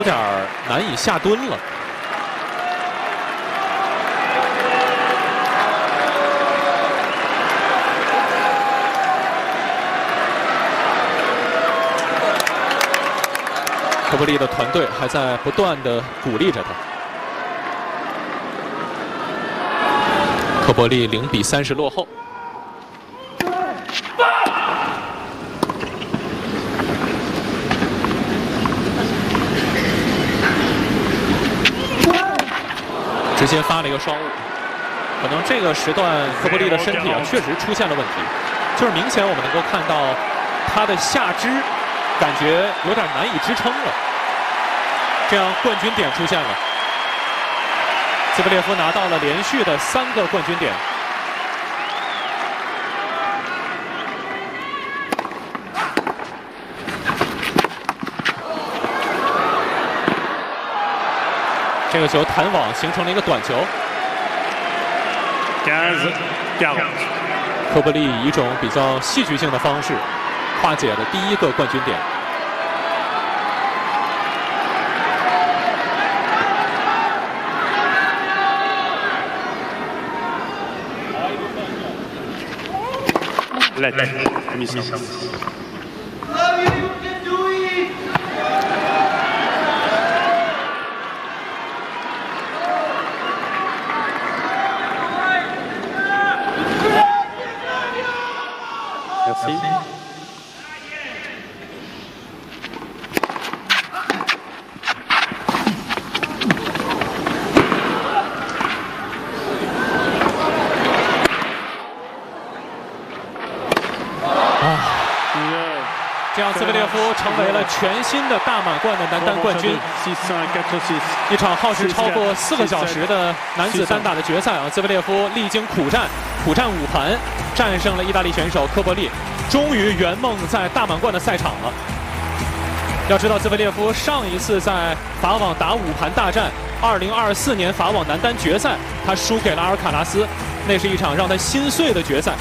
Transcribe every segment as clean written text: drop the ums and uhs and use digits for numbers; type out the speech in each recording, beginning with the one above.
有点难以下蹲了。科波利的团队还在不断的鼓励着他。科波利0比30落后。 直接发了一个双误，可能这个时段科波利的身体确实出现了问题，就是明显我们能够看到他的下肢感觉有点难以支撑了，这样冠军点出现了，兹维列夫拿到了连续的3个冠军点。 这个球弹网形成了一个短球。科波利以一种比较戏剧性的方式化解了第1个冠军点。 Merci. Ah. 这样，兹维列夫成为了全新的大满贯的男单冠军。一场耗时超过4个小时的男子单打的决赛啊，兹维列夫历经苦战5盘，战胜了意大利选手科波利，终于圆梦在大满贯的赛场了。要知道，兹维列夫上一次在法网打5盘大战，2024年法网男单决赛，他输给了阿尔卡拉斯，那是一场让他心碎的决赛。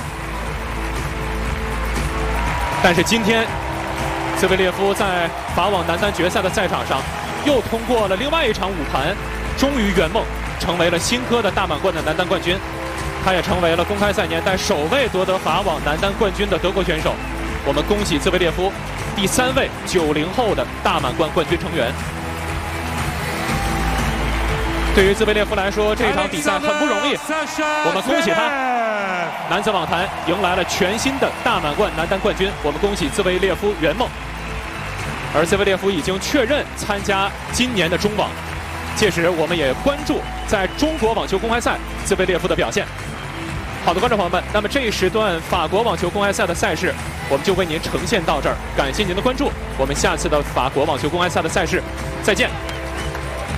但是今天， 兹维列夫在法网男单决赛的赛场上，又通过了另外一场5盘，终于圆梦，成为了新科的大满贯的男单冠军。他也成为了公开赛年代首位夺得法网男单冠军的德国选手。我们恭喜兹维列夫，第3位90后的大满贯冠军成员。对于兹维列夫来说，这场比赛很不容易，我们恭喜他。 男子网坛迎来了全新的大满贯男单冠军，我们恭喜兹维列夫圆梦。而兹维列夫已经确认参加今年的中网，届时我们也关注在中国网球公开赛兹维列夫的表现。好的，观众朋友们，那么这一时段法国网球公开赛的赛事，我们就为您呈现到这儿，感谢您的关注，我们下次的法国网球公开赛的赛事再见。